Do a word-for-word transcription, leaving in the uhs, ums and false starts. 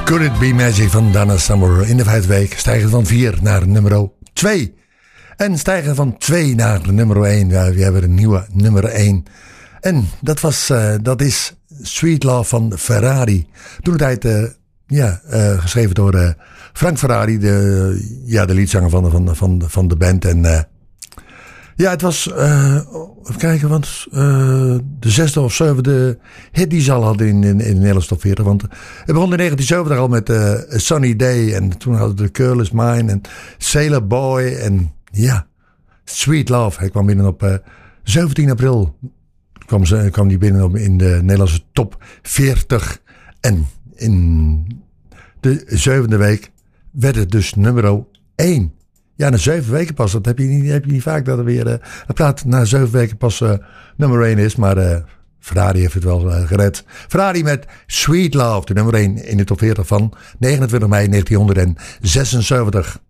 Could It Be Magic van Donna Summer. In de vijfde week stijgen van vier naar nummer twee. En stijgen van twee naar nummer één. Ja, we hebben een nieuwe nummer één. En dat, was, uh, dat is Sweet Love van Ferrari. Toen de tijd uh, ja, uh, geschreven door uh, Frank Ferrari. De, ja, de liedzanger van de, van, van, van de band. En uh, ja, het was, uh, even kijken, want uh, de zesde of zevende hit die ze al hadden in, in, in de Nederlandse top veertig. Want het begon in negentien zeventig al met uh, A Sunny Day. En toen hadden we The Girl Is Mine en Sailor Boy. En ja, Sweet Love. Hij kwam binnen op uh, zeventien april. Kwam, ze, kwam die binnen op in de Nederlandse top veertig. En in de zevende week werd het dus nummer één. Ja, na zeven weken pas. Dat heb je niet, heb je niet vaak dat er weer uh, een plaat na zeven weken pas uh, nummer één is. Maar uh, Ferrari heeft het wel uh, gered. Ferrari met Sweet Love, de nummer één in de top veertig van negenentwintig mei negentienhonderdzesenzeventig.